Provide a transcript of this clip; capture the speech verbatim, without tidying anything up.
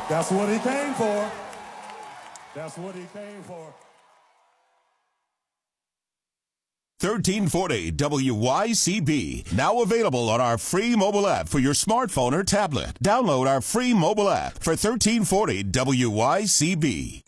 That's what he came for. That's what he came for. thirteen forty W Y C B. Now available on our free mobile app for your smartphone or tablet. Download our free mobile app for thirteen forty W Y C B.